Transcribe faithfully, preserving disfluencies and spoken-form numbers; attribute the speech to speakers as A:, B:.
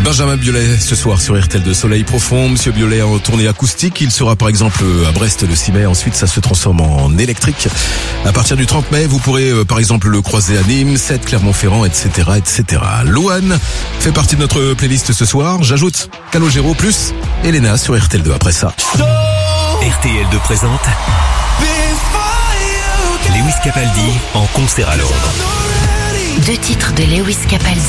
A: Benjamin Biolay ce soir sur R T L deux Soleil Profond. Monsieur Biolay en tournée acoustique. Il sera par exemple à Brest le six mai. Ensuite, ça se transforme en électrique. À partir du trente mai, vous pourrez euh, par exemple le croiser à Nîmes, Sète, Clermont-Ferrand, et cetera, et cetera. Louane fait partie de notre playlist ce soir. J'ajoute Calogero plus Elena sur R T L deux après ça.
B: R T L deux présente Lewis Capaldi en concert à Londres.
C: Deux titres de Lewis Capaldi